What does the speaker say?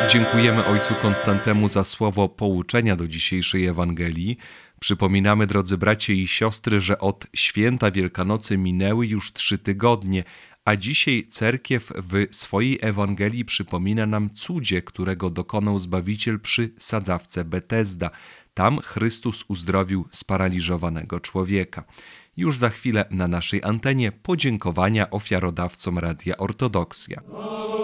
Dziękujemy ojcu Konstantemu za słowo pouczenia do dzisiejszej Ewangelii. Przypominamy, drodzy bracia i siostry, że od święta Wielkanocy minęły już 3 tygodnie, a dzisiaj Cerkiew w swojej Ewangelii przypomina nam cudzie, którego dokonał Zbawiciel przy sadzawce Betesda. Tam Chrystus uzdrowił sparaliżowanego człowieka. Już za chwilę na naszej antenie podziękowania ofiarodawcom Radia Ortodoksja.